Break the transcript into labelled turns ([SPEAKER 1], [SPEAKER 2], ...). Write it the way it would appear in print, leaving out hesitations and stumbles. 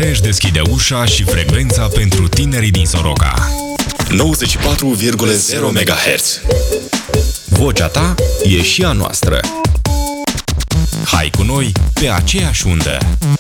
[SPEAKER 1] AT își deschide ușa și frecvența pentru tinerii din Soroca.
[SPEAKER 2] 94,0 MHz.
[SPEAKER 1] Vocea ta e și a noastră. Hai cu noi pe aceeași undă.